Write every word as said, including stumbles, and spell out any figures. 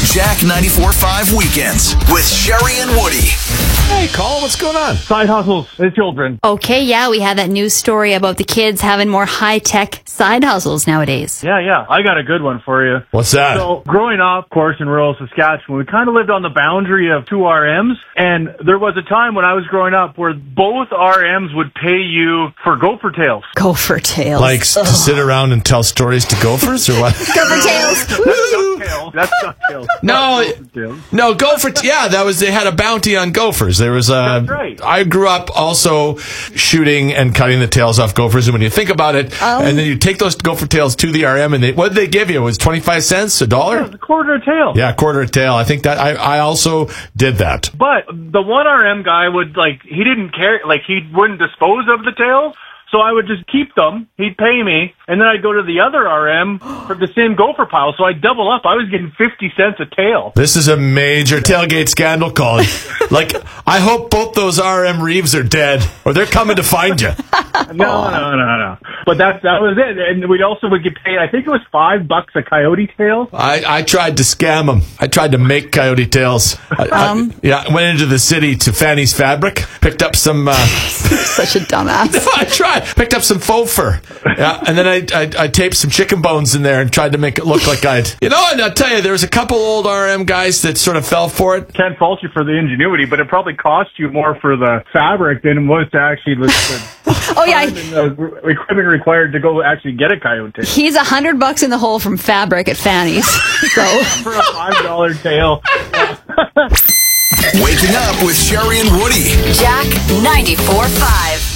Jack ninety-four point five Weekends with Sherry and Woody. Hey, Colin, what's going on? Side hustles and children. Okay, yeah, we had that news story about the kids having more high-tech side hustles nowadays. Yeah, yeah. I got a good one for you. What's that? So, growing up, of course, in rural Saskatchewan, we kind of lived on the boundary of two R Ms. And there was a time when I was growing up where both R Ms would pay you for gopher tails. Gopher tails. Like s- to sit around and tell stories to gophers or what? Gopher tails. That's DuckTales. That's DuckTales. No, Not Gopher tails. no, gopher. T- yeah, that was. They had a bounty on gophers. There was a. That's right. I grew up also shooting and cutting the tails off gophers. And when you think about it, Oh. and then you take those gopher tails to the R M, and they, what did they give you? It was twenty-five cents, a Yeah, dollar? it's a quarter a tail. Yeah, a quarter a tail. I think that I, I also did that. But the one R M guy would, like, he didn't care, like, he wouldn't dispose of the tails. So I would just keep them. He'd pay me, and then I'd go to the other R M for the same gopher pile. So I'd double up. I was getting fifty cents a tail. This is a major tailgate scandal, Colin. Like, I hope both those R M Reeves are dead, or they're coming to find you. No, no, no, no. But that that was it. And we'd also would get paid. I think it was five bucks a coyote tail. I, I tried to scam them. I tried to make coyote tails. I, Um. I, yeah, I went into the city to Fanny's Fabric, picked up some. Uh, Such a dumbass. I tried, picked up some faux fur, yeah, and then I, I I taped some chicken bones in there and tried to make it look like I'd. You know, and I'll tell you, there was a couple old R M guys that sort of fell for it. Can't fault you for the ingenuity, but it probably cost you more for the fabric than it was to actually the, the Oh, yeah. time and the equipment required to go actually get a coyote tail. He's a hundred bucks in the hole from Fabric at Fanny's. So For a five dollar tail. Waking up with Sherry and Woody. Jack ninety-four point five.